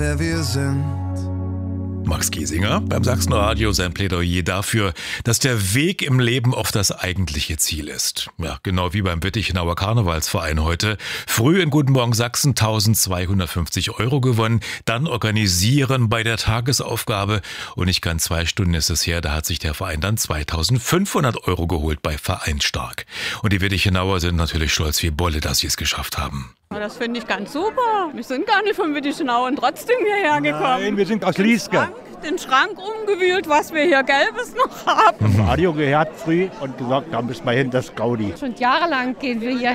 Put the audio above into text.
wer wir sind. Max Giesinger beim Sachsenradio, sein Plädoyer dafür, dass der Weg im Leben oft das eigentliche Ziel ist. Ja, genau wie beim Wittichenauer Karnevalsverein heute. Früh in Guten Morgen Sachsen 1.250 € gewonnen, dann organisieren bei der Tagesaufgabe und nicht ganz 2 Stunden ist es her, da hat sich der Verein dann 2.500 € geholt bei Vereinsstark. Und die Wittichenauer sind natürlich stolz wie Bolle, dass sie es geschafft haben. Das finde ich ganz super. Wir sind gar nicht von Wittichenau und trotzdem hierher gekommen. Nein, wir sind aus Lieske. Den Schrank umgewühlt, was wir hier Gelbes noch haben. Radio gehört früh und gesagt, da müssen wir hin, das Gaudi. Schon jahrelang gehen wir hier